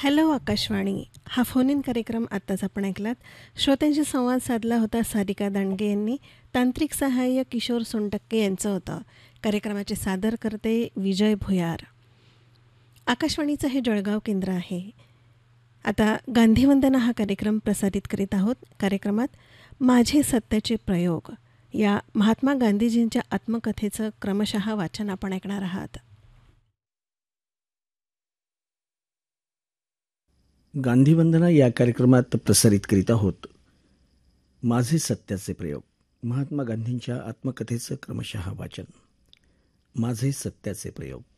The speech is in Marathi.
हॅलो आकाशवाणी. हा फोन इन कार्यक्रम आत्ताच आपण ऐकलात. श्रोत्यांशी संवाद साधला होता सारिका दांडगे यांनी. तांत्रिक सहाय्य किशोर सोनटक्के यांचं होतं. कार्यक्रमाचे सादर करते विजय भुयार. आकाशवाणीचं हे जळगाव केंद्र आहे. आता गांधीवंदना हा कार्यक्रम प्रसारित करीत आहोत. कार्यक्रमात माझे सत्याचे प्रयोग या महात्मा गांधीजींच्या आत्मकथेचं क्रमशः वाचन आपण ऐकणार आहात. गांधीवंदना या कार्यक्रमात प्रसारित करीत आहोत माझे सत्याचे प्रयोग, महात्मा गांधींच्या आत्मकथेचं क्रमशः वाचन. माझे सत्याचे प्रयोग.